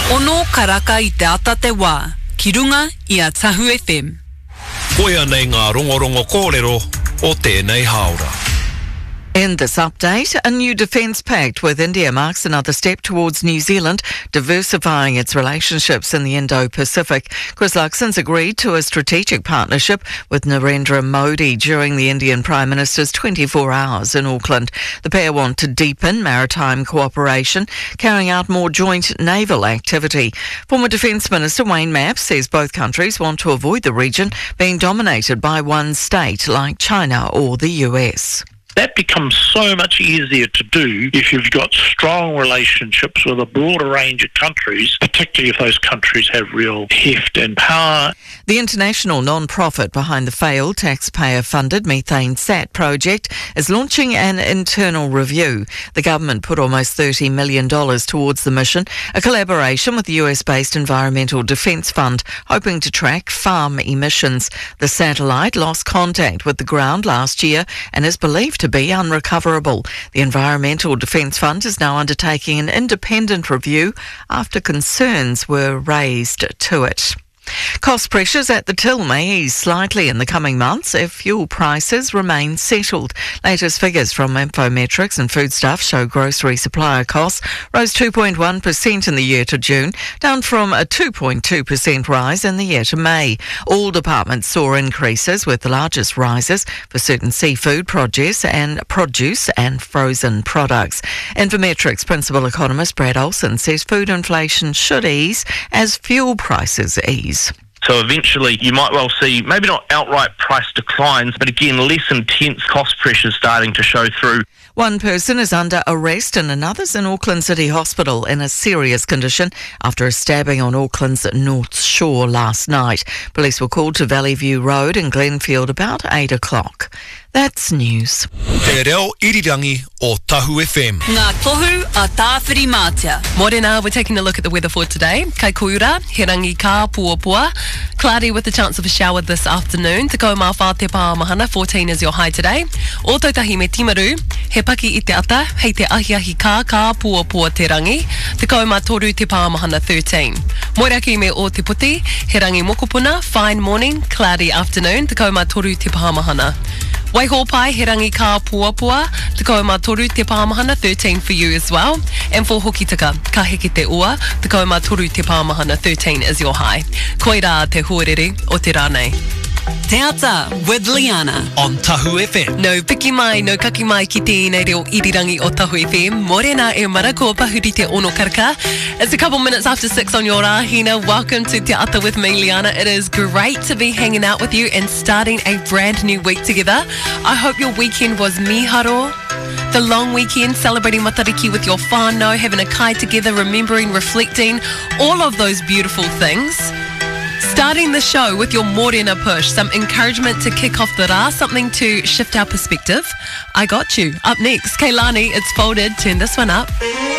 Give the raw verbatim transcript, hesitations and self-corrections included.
Ono karaka I te ata te wā, ki runga I a Tahu F M. Koia nei ngā rongorongo kōrero o tēnei haora. In this update, a new defence pact with India marks another step towards New Zealand diversifying its relationships in the Indo-Pacific. Chris Luxon's agreed to a strategic partnership with Narendra Modi during the Indian Prime Minister's twenty-four hours in Auckland. The pair want to deepen maritime cooperation, carrying out more joint naval activity. Former Defence Minister Wayne Mapps says both countries want to avoid the region being dominated by one state like China or the U S. That becomes so much easier to do if you've got strong relationships with a broader range of countries, particularly if those countries have real heft and power. The international non-profit behind the failed taxpayer-funded Methane S A T project is launching an internal review. The government put almost thirty million dollars towards the mission, a collaboration with the U S-based Environmental Defence Fund, hoping to track farm emissions. The satellite lost contact with the ground last year and is believed to be unrecoverable. The Environmental Defence Fund is now undertaking an independent review after concerns were raised to it. Cost pressures at the till may ease slightly in the coming months if fuel prices remain settled. Latest figures from Infometrics and Foodstuff show grocery supplier costs rose two point one percent in the year to June, down from a two point two percent rise in the year to May. All departments saw increases, with the largest rises for certain seafood, produce and produce and frozen products. Infometrics principal economist Brad Olsen says food inflation should ease as fuel prices ease. So eventually you might well see maybe not outright price declines, but again less intense cost pressures starting to show through. One person is under arrest and another's in Auckland City Hospital in a serious condition after a stabbing on Auckland's North Shore last night. Police were called to Valley View Road in Glenfield about eight o'clock. That's news. Te reo irirangi o Tahu F M. Ngā tohu a tāwhiri mātia. Morena, we're taking a look at the weather for today. Kai koura, he rangi ka puapua. Cloudy with a chance of a shower this afternoon. Te kau mawha te pāmahana, fourteen is your high today. O tautahi me timaru, he paki I te ata, hei te ahi ahi ka ka puapua te rangi. Te kau toru te pāmahana, thirteen. Moiraki me o te puti, he rangi mokopuna, fine morning, cloudy afternoon. Te kau toru te pāmahana. Waihopai, he rangi ka puapua, te kau toru te pāmahana, thirteen for you as well. And for Hokitaka, ka heke te ua, te kau toru te pāmahana, thirteen is your high. Koira te huarere o te rānei. Te ata with Liana. On Tahu F M. No piki mai, no kaki mai ki tēnei reo irirangi o Tahu F M. Morena e marako pahuri te ono karaka. It's a couple minutes after six on your ahina. Welcome to Te Ata with me, Liana. It is great to be hanging out with you and starting a brand new week together. I hope your weekend was miharo. The long weekend, celebrating Matariki with your whānau, having a kai together, remembering, reflecting, all of those beautiful things. Starting the show with your Morena push, some encouragement to kick off the rā, something to shift our perspective. I got you. Up next, Kailani, it's folded. Turn this one up.